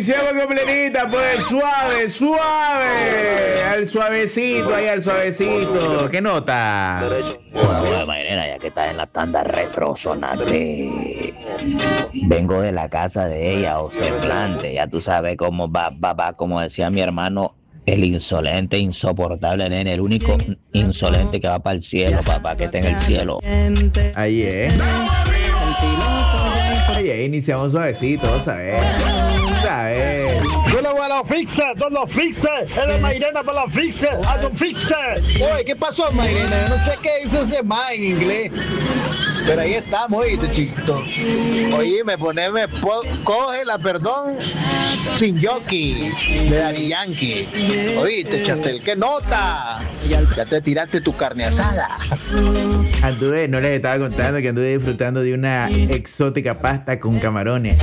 iniciamos con plenita, pues suave. Al suavecito, ahí al suavecito. ¿Qué nota? Bueno, Mayrena, ya que estás en la tanda retrosonante, vengo de la casa de ella, o semblante, ya tú sabes cómo va, como decía mi hermano, el insolente, insoportable nene, el único insolente que va para el cielo, papá, que está en el cielo. Ahí iniciamos suavecito, ¿sabes? Yo le voy a los fixes, él es Mayrena para los fixes, a los fixes. Oye, ¿qué pasó, Mayrena? No sé qué dice ese más en inglés. Pero ahí estamos, oíste, chiquito. Oíme, coge la perdón sin jockey de Daddy Yankee. Oíste, Chatel, ¿qué nota? Ya te tiraste tu carne asada. Anduve, no les estaba contando que anduve disfrutando de una exótica pasta con camarones.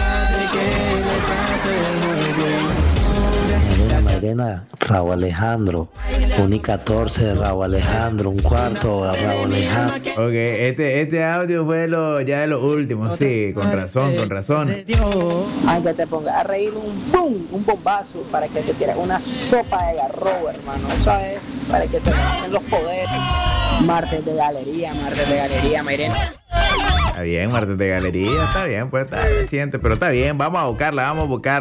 Mayrena, Raúl Alejandro, un I-14 de Raúl Alejandro, un cuarto de Raúl Alejandro. Ok, este audio fue ya de los últimos, sí, con razón. Aunque te pongas a reír un bombazo para que te tires una sopa de garrobo, hermano, ¿sabes? Para que se pasen los poderes. Martes de galería, Mayrena. Está bien, martes de galería, está bien, pues está reciente, pero está bien, vamos a buscarla.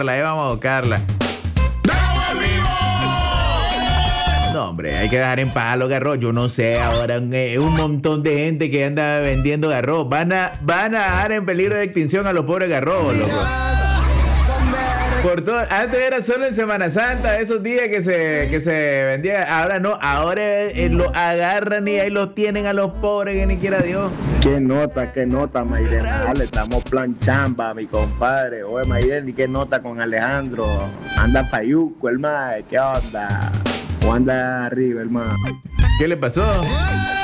No, hombre, hay que dejar en paz los garros. Yo no sé, ahora un montón de gente que anda vendiendo garros. Van a dejar en peligro de extinción a los pobres garros, loco. Por todo, antes era solo en Semana Santa, esos días que se vendía. Ahora no, ahora los agarran y ahí los tienen a los pobres que ni quiera Dios. ¿Qué nota, Mayrena? Dale, estamos plan chamba, mi compadre. Oye, Mayrena, ¿y qué nota con Alejandro? Anda payuco, el mae, ¿qué onda? O anda arriba, hermano. ¿Qué le pasó?